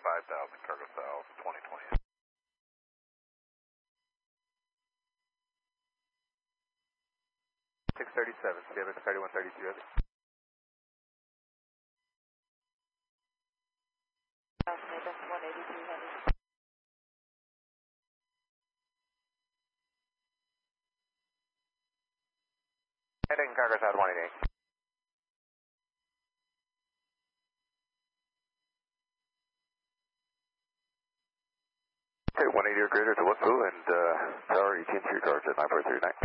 5000, cargo south, 2020. 637, CMX 3132 heavy. 182 heavy. Heading cargo south 188. Okay, 180 or greater to Westfield and tower 18 to your charge at 9439.